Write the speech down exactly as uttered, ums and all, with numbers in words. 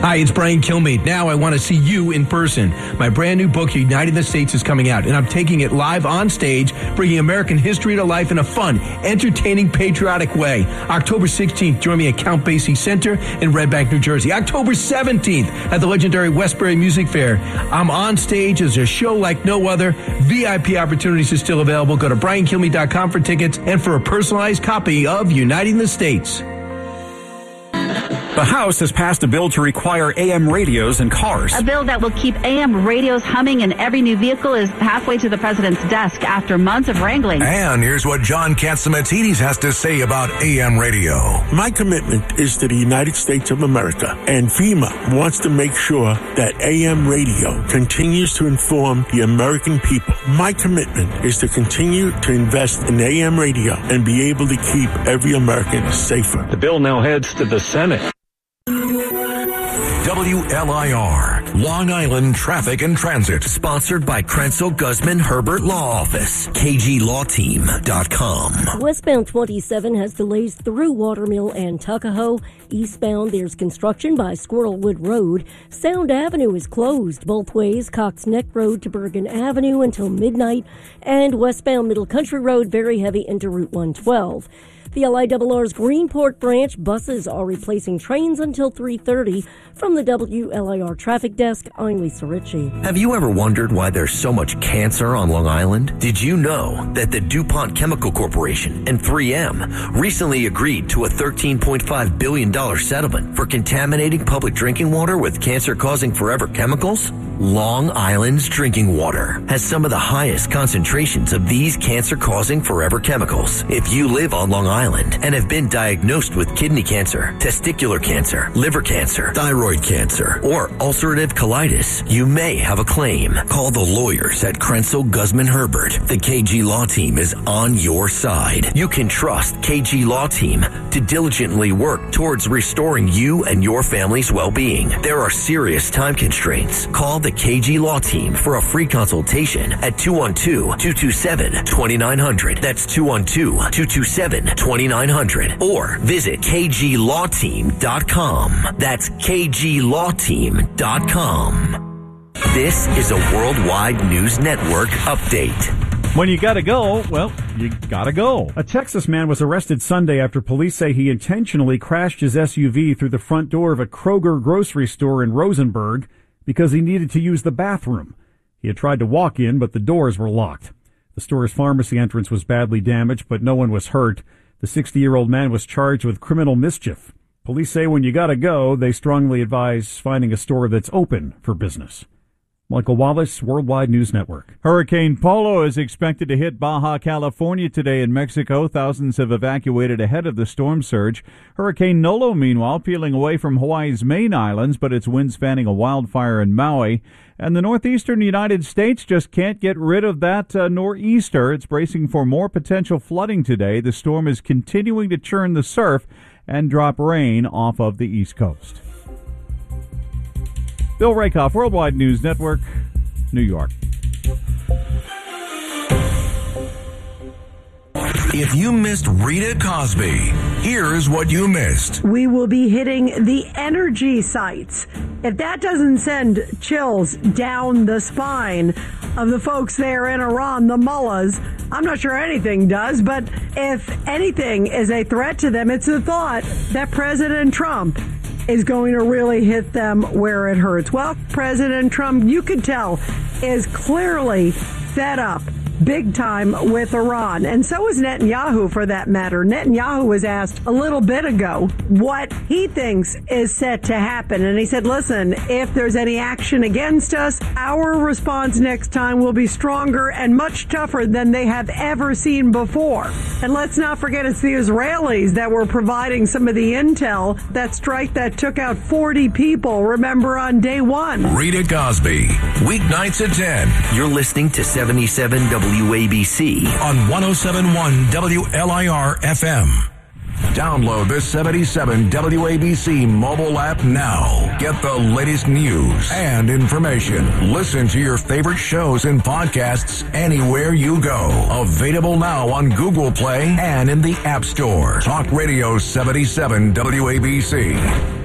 Hi, it's Brian Kilmeade. Now I want to see you in person. My brand new book, Uniting the States, is coming out, and I'm taking it live on stage, bringing American history to life in a fun, entertaining, patriotic way. October sixteenth, join me at Count Basie Center in Red Bank, New Jersey. October seventeenth, at the legendary Westbury Music Fair. I'm on stage as a show like no other. V I P opportunities are still available. Go to brian kilmeade dot com for tickets and for a personalized copy of Uniting the States. The House has passed a bill to require A M radios in cars. A bill that will keep A M radios humming in every new vehicle is halfway to the president's desk after months of wrangling. And here's what John Catsimatidis has to say about A M radio. My commitment is to the United States of America, and FEMA wants to make sure that A M radio continues to inform the American people. My commitment is to continue to invest in A M radio and be able to keep every American safer. The bill now heads to the Senate. W L I R, Long Island Traffic and Transit. Sponsored by Krentzel Guzman Herbert Law Office. K G Law Team dot com. Westbound twenty-seven has delays through Watermill and Tuckahoe. Eastbound, there's construction by Squirrelwood Road. Sound Avenue is closed both ways. Cox Neck Road to Bergen Avenue until midnight. And westbound Middle Country Road, very heavy into Route one twelve. The L I R R's Greenport branch buses are replacing trains until three thirty. From the W L I R Traffic Desk, I'm Lisa Ritchie. Have you ever wondered why there's so much cancer on Long Island? Did you know that the DuPont Chemical Corporation and three M recently agreed to a thirteen point five billion dollars settlement for contaminating public drinking water with cancer-causing forever chemicals? Long Island's drinking water has some of the highest concentrations of these cancer-causing forever chemicals. If you live on Long Island and have been diagnosed with kidney cancer, testicular cancer, liver cancer, thyroid cancer, or ulcerative colitis, you may have a claim. Call the lawyers at Krentzel Guzman Herbert. The K G Law Team is on your side. You can trust K G Law Team to diligently work towards restoring you and your family's well-being. There are serious time constraints. Call the K G Law Team for a free consultation at two one two, two two seven, two nine zero zero. That's two one two, two two seven, two nine zero zero. Or visit K G Law Team dot com. That's K G Law Team dot com. This is a Worldwide News Network update. When you gotta go, well, you gotta go. A Texas man was arrested Sunday after police say he intentionally crashed his S U V through the front door of a Kroger grocery store in Rosenberg because he needed to use the bathroom. He had tried to walk in, but the doors were locked. The store's pharmacy entrance was badly damaged, but no one was hurt. The sixty-year-old man was charged with criminal mischief. Police say when you gotta go, they strongly advise finding a store that's open for business. Michael Wallace, Worldwide News Network. Hurricane Polo is expected to hit Baja California today in Mexico. Thousands have evacuated ahead of the storm surge. Hurricane Nolo, meanwhile, peeling away from Hawaii's main islands, but its winds fanning a wildfire in Maui. And the northeastern United States just can't get rid of that uh, nor'easter. It's bracing for more potential flooding today. The storm is continuing to churn the surf and drop rain off of the East Coast. Bill Rakoff, Worldwide News Network, New York. If you missed Rita Cosby, here's what you missed. We will be hitting the energy sites. If that doesn't send chills down the spine of the folks there in Iran, the mullahs, I'm not sure anything does, but if anything is a threat to them, it's the thought that President Trump is going to really hit them where it hurts. Well, President Trump, you could tell, is clearly fed up big time with Iran. And so is Netanyahu, for that matter. Netanyahu was asked a little bit ago what he thinks is set to happen. And he said, listen, if there's any action against us, our response next time will be stronger and much tougher than they have ever seen before. And let's not forget, it's the Israelis that were providing some of the intel, that strike that took out forty people, remember, on day one. Rita Cosby, weeknights at ten. You're listening to seventy-seven W A B C on one oh seven point one W L I R F M. Download the seventy-seven W A B C mobile app now. Get the latest news and information. Listen to your favorite shows and podcasts anywhere you go. Available now on Google Play and in the App Store. Talk Radio seventy-seven W A B C.